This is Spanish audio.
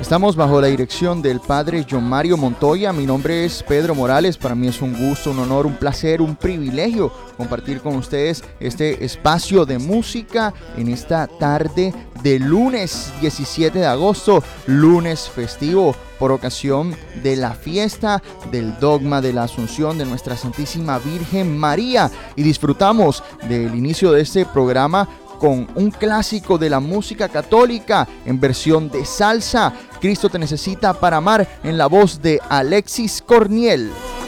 Estamos bajo la dirección del Padre John Mario Montoya. Mi nombre es Pedro Morales. Para mí es un gusto, un honor, un placer, un privilegio compartir con ustedes este espacio de música en esta tarde de lunes 17 de agosto, lunes festivo por ocasión de la fiesta del dogma de la Asunción de Nuestra Santísima Virgen María. Y disfrutamos del inicio de este programa con un clásico de la música católica en versión de salsa, Cristo te necesita para amar, en la voz de Alexis Corniel.